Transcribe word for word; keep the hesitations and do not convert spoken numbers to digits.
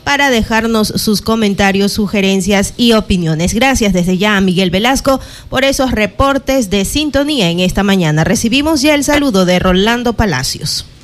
para dejarnos sus comentarios, sugerencias y opiniones. Gracias desde ya a Miguel Velasco por esos reportes de sintonía en esta mañana. Recibimos ya el saludo de Rolando Palacios.